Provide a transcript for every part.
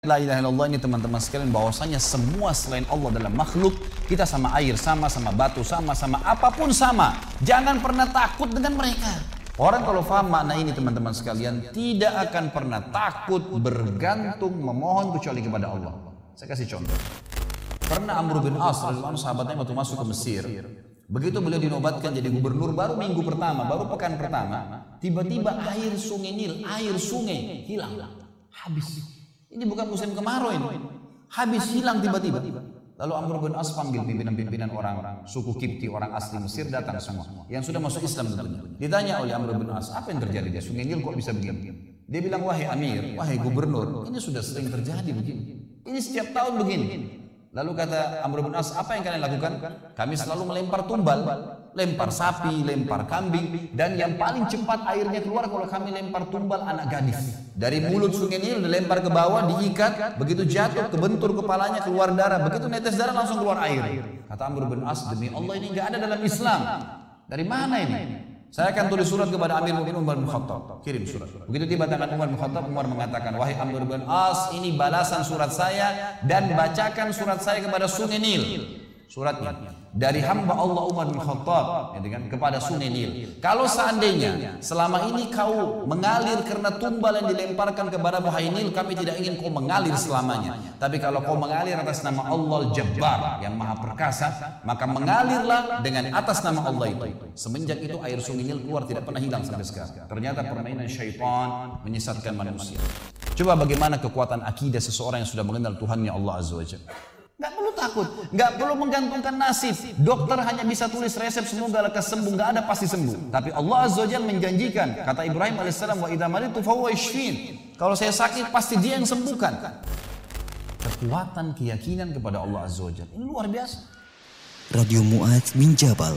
La ilaha illallah ini teman-teman sekalian, bahwasanya semua selain Allah dalam makhluk, kita sama air sama, sama batu sama, sama apapun sama. Jangan pernah takut dengan mereka. Orang kalau faham makna ini teman-teman sekalian, tidak akan pernah takut, bergantung, memohon kecuali kepada Allah. Saya kasih contoh. Pernah Amr bin As, sahabatnya waktu masuk ke Mesir, begitu beliau dinobatkan jadi gubernur, baru minggu pertama, baru pekan pertama, tiba-tiba air sungai Nil, air sungai hilang, habis. Ini bukan musim kemarau ini. Habis hilang tiba-tiba. Lalu Amr bin As panggil pimpinan-pimpinan orang suku Kipti, orang asli Mesir, datang semua. Yang sudah masuk Islam tentunya. Ditanya oleh Amr bin As, apa yang terjadi di Sungai Nil kok bisa begini? Dia bilang, wahai Amir, wahai gubernur, ini sudah sering terjadi begini. Ini setiap tahun begini. Lalu kata Amr bin As, apa yang kalian lakukan? Kami selalu melempar tumbal, lempar sapi, lempar kambing, dan yang paling cepat airnya keluar kalau kami lempar tumbal anak gadis. Dari mulut Sungai Nil dilempar ke bawah, diikat, begitu jatuh, kebentur kepalanya, keluar darah, begitu netes darah langsung keluar air. Kata Amr bin As, demi Allah ini enggak ada dalam Islam. Dari mana ini? Saya akan tulis surat kepada Amir Mu'minin Umar bin Khattab. Kirim surat. Begitu tiba tangan Umar bin Khattab, Umar mengatakan, wahai Amr bin As, ini balasan surat saya, dan bacakan surat saya kepada Sungai Nil. Suratnya dari hamba Allah Umar bin Khattab kepada Sungai Nil. Kalau seandainya selama ini kau mengalir karena tumbal yang dilemparkan kepada wahai Nil, kami tidak ingin kau mengalir selamanya. Tapi kalau kau mengalir atas nama Allah Al-Jabbar yang Maha Perkasa, maka mengalirlah dengan atas nama Allah itu. Semenjak itu air Sungai Nil keluar tidak pernah hilang sampai sekarang. Ternyata permainan syaitan menyesatkan manusia. Coba bagaimana kekuatan akidah seseorang yang sudah mengenal Tuhannya Allah Azza wa Jalla. Gak perlu takut, gak perlu menggantungkan nasib. Dokter hanya bisa tulis resep semoga lekas sembuh, gak ada pasti sembuh. Tapi Allah Azza wa Jalla menjanjikan, kata Ibrahim alaihissalam, wa idza maritu fahuwa yashfin. Kalau saya sakit pasti Dia yang sembuhkan. Kekuatan keyakinan kepada Allah Azza wa Jalla ini luar biasa. Radio Mu'adz min Jabal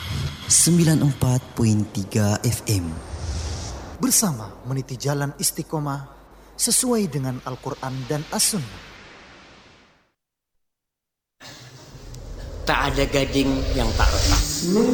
94.3 FM. Bersama meniti jalan istiqomah sesuai dengan Al-Quran dan As-Sunnah. Tak ada gading yang tak retak.